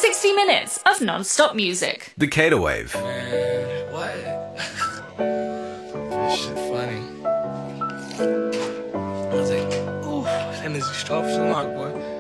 60 minutes of non-stop music. The Cater Wave. Man, what? This shit funny. I was like, ooh, that is sharp as a mark, boy.